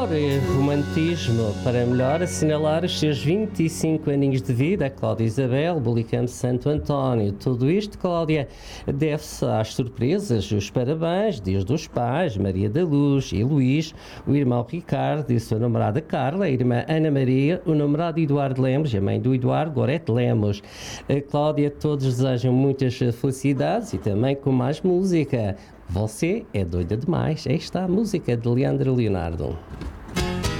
amor e romantismo para melhor assinalar os seus 25 aninhos de vida, Cláudia Isabel Bulicampo Santo António. Tudo isto, Cláudia, deve-se às surpresas, os parabéns, desde os pais, Maria da Luz e Luís, o irmão Ricardo e a sua namorada Carla, a irmã Ana Maria, o namorado Eduardo Lemos e a mãe do Eduardo, Gorete Lemos. Cláudia, todos desejam muitas felicidades e também com mais música. Você é doida demais. Aí está a música de Leandro Leonardo.